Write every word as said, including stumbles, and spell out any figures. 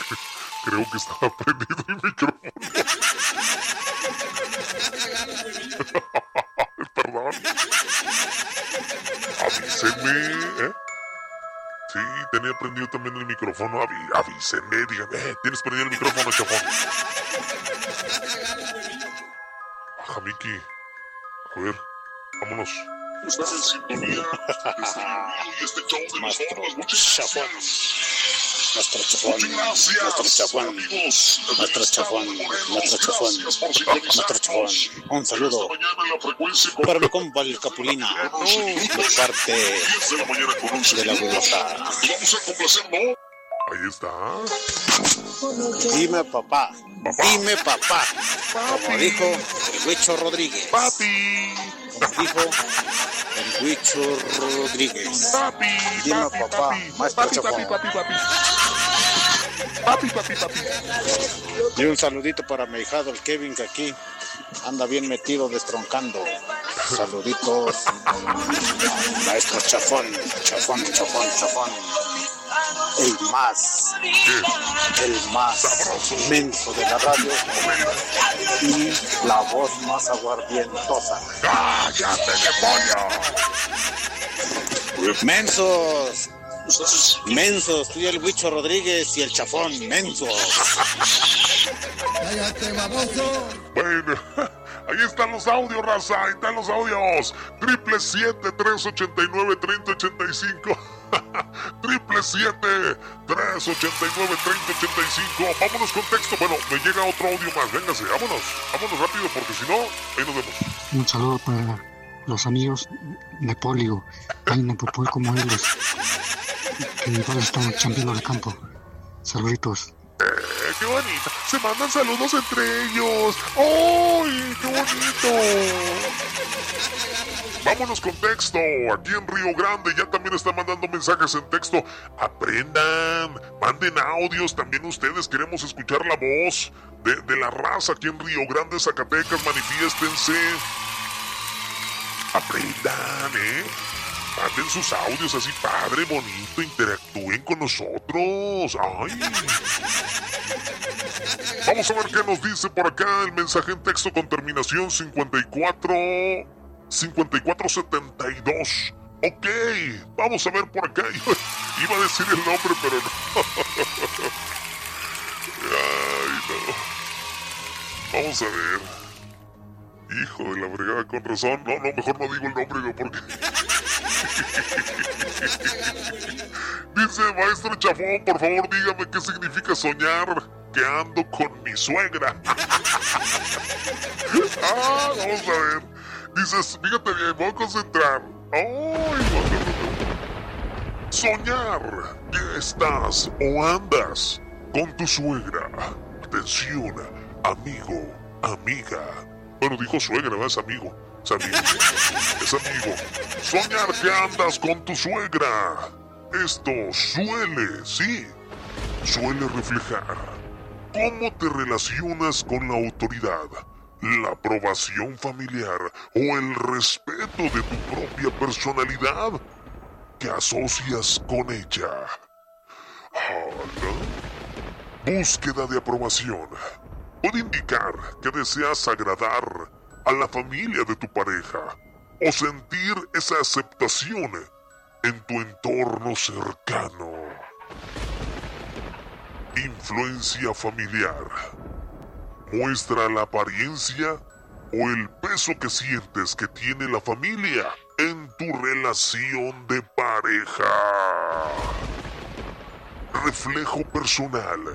Creo que estaba prendido el micrófono. Perdón. Avísenme, ¿eh? Sí, tenía prendido también el micrófono. Aví, avísenme, díganme, eh, tienes prendido el micrófono, chafón. Baja, Miki. A ver, vámonos. Estás en sintonía. Y este show de los hombres, muchas gracias. Nuestro chafón, nuestro chafón, nuestro chafón, nuestro chafón, nuestro chafón. Un saludo para mi compa el Capulina, de parte de la Bogotá. Ahí está. Dime papá, dime papá, como dijo el Huicho Rodríguez. Papi. Como dijo el Huicho Rodríguez. Papi. Dime papá, maestro chafón. Papi, papi. Papi, papi, papi. Y un saludito para mi hijado el Kevin, que aquí anda bien metido destroncando. Saluditos. Maestro chafón, chafón, chafón, chafón. El más, ¿Qué? el más Sabroso. menso de la radio y la voz más aguardientosa. ¡Cállate, demonio! Mensos, mensos, tú y el Huicho Rodríguez y el chafón, mensos. ¡Cállate, baboso! Bueno, ahí están los audios, raza, ahí están los audios. Triple siete, tres ochenta y nueve, treinta ochenta y cinco. Triple siete, tres ochenta y nueve, treinta ochenta y cinco. Vámonos con texto. Bueno, me llega otro audio más. Véngase, vámonos. Vámonos rápido porque si no, ahí nos vemos. Un saludo para los amigos de Polio, ahí en Popol como ellos, que igual están chambeando de campo. Saluditos. Eh, ¡Qué bonito! Se mandan saludos entre ellos. ¡Ay, qué bonito! Vámonos con texto. Aquí en Río Grande ya también están mandando mensajes en texto. Aprendan, manden audios. También ustedes queremos escuchar la voz de, de la raza aquí en Río Grande, Zacatecas. Manifiéstense. Aprendan, ¿eh? Manden sus audios así, padre, bonito. Interactúen con nosotros. ¡Ay! Vamos a ver qué nos dice por acá el mensaje en texto con terminación cincuenta y cuatro... cincuenta y cuatro setenta y dos. Ok, vamos a ver por acá. Iba a decir el nombre, pero no. Ay, no. Vamos a ver. Hijo de la fregada, con razón. No, no, mejor no digo el nombre, no, porque... Dice, maestro Chafón, por favor dígame qué significa soñar que ando con mi suegra. Ah, vamos a ver. Dices, fíjate bien, voy a concentrar. ¡Ay! Soñar que estás o andas con tu suegra. Atención, amigo, amiga. Bueno, dijo suegra, ¿no? Es amigo. Es amigo. Es amigo. Soñar que andas con tu suegra. Esto suele, sí, suele reflejar cómo te relacionas con la autoridad, la aprobación familiar o el respeto de tu propia personalidad que asocias con ella. ¿Hola? Búsqueda de aprobación. Puede indicar que deseas agradar a la familia de tu pareja o sentir esa aceptación en tu entorno cercano. Influencia familiar. Muestra la apariencia o el peso que sientes que tiene la familia en tu relación de pareja. Reflejo personal.